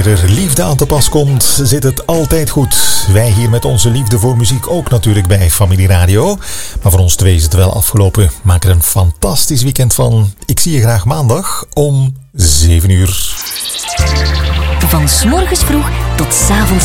wanneer er liefde aan te pas komt, zit het altijd goed. Wij hier met onze liefde voor muziek ook natuurlijk bij Familie Radio. Maar voor ons twee is het wel afgelopen. Maak er een fantastisch weekend van. Ik zie je graag maandag om 7 uur. Van 's morgens vroeg tot 's avonds